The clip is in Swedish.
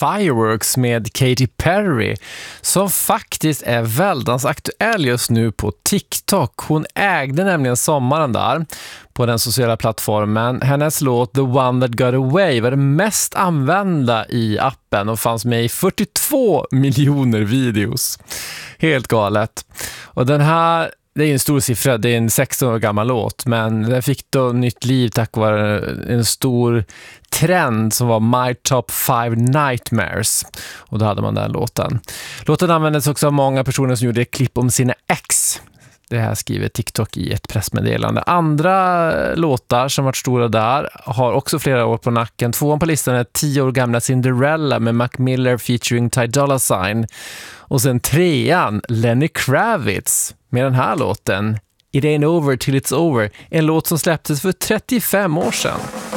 Fireworks med Katy Perry som faktiskt är väldigt aktuell just nu på TikTok. Hon ägde nämligen sommaren där på den sociala plattformen. Hennes låt The One That Got Away var det mest använda i appen och fanns med i 42 miljoner videos. Helt galet. Och den här, det är en stor siffra, det är en 16 år gammal låt, men den fick då nytt liv tack vare en stor trend som var My Top 5 Nightmares. Och då hade man den låten. Låten användes också av många personer som gjorde ett klipp om sina ex. Det här skriver TikTok i ett pressmeddelande. Andra låtar som varit stora där har också flera år på nacken. 2 på listan är 10 år gamla Cinderella med Mac Miller featuring Ty Dolla $ign. Och sen 3:an Lenny Kravitz med den här låten It Ain't Over Till It's Over. En låt som släpptes för 35 år sedan.